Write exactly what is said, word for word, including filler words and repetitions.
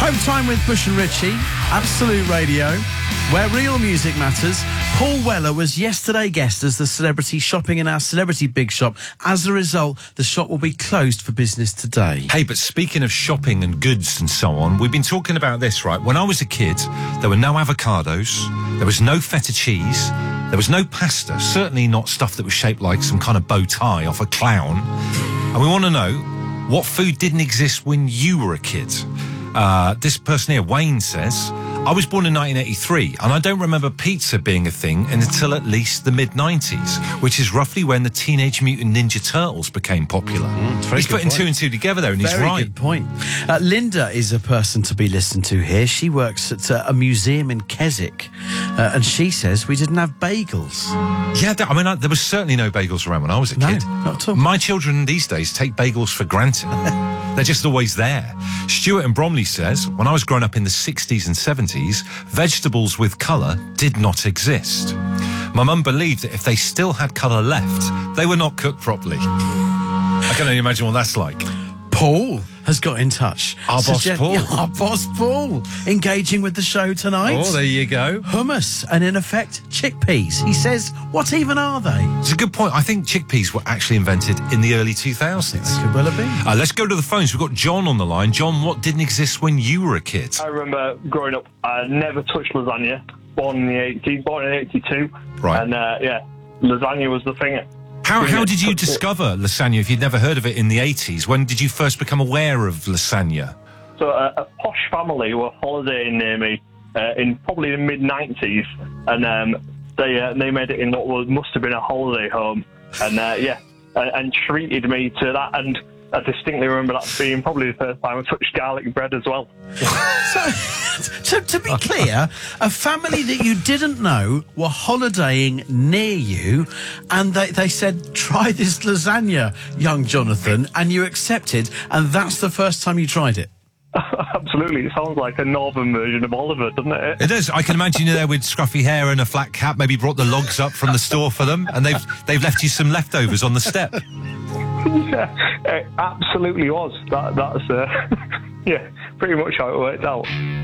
Home time with Bush and Ritchie, Absolute Radio, where real music matters. Paul Weller was yesterday guest as the celebrity shopping in our Celebrity Big Shop. As a result, the shop will be closed for business today. Hey, but speaking of shopping and goods and so on, we've been talking about this, right? When I was a kid, there were no avocados, there was no feta cheese, there was no pasta, certainly not stuff that was shaped like some kind of bow tie off a clown. And we want to know, what food didn't exist when you were a kid? Uh, this person here, Wayne, says, I was born in nineteen eighty-three, and I don't remember pizza being a thing until at least the mid nineties, which is roughly when the Teenage Mutant Ninja Turtles became popular. Mm, he's putting point. two and two together there, and very he's right. Very good point. Uh, Linda is a person to be listened to here. She works at uh, a museum in Keswick, uh, and she says we didn't have bagels. Yeah, I mean, I, there was certainly no bagels around when I was a kid. No, not at all. My children these days take bagels for granted. They're just always there. Stuart in Bromley says, when I was growing up in the sixties and seventies, vegetables with colour did not exist. My mum believed that if they still had colour left, they were not cooked properly. I can only imagine what that's like. Paul has got in touch. Our boss Suggest- Paul. Our boss Paul, engaging with the show tonight. Oh, there you go. Hummus and, in effect, chickpeas. He says, what even are they? It's a good point. I think chickpeas were actually invented in the early two thousands. Could well have been. Uh, let's go to the phones. We've got John on the line. John, what didn't exist when you were a kid? I remember growing up, I never touched lasagna. Born in the eighties, born in eighty-two. Right. And, uh, yeah, lasagna was the thing. How, how did you discover lasagna if you'd never heard of it in the eighties? When did you first become aware of lasagna? So uh, a posh family were holidaying near me uh, in probably the mid nineties, and um, they uh, they made it in what was, must have been a holiday home, and uh, yeah, and, and treated me to that. And I distinctly remember that being probably the first time I touched garlic bread as well. so, so, to be clear, a family that you didn't know were holidaying near you, and they, they said, try this lasagna, young Jonathan, and you accepted, and that's the first time you tried it. Absolutely. It sounds like a northern version of Oliver, doesn't it? It does. I can imagine you there with scruffy hair and a flat cap, maybe brought the logs up from the store for them, and they've they've left you some leftovers on the step. Yeah, it absolutely was. That, that's, uh, yeah, pretty much how it worked out.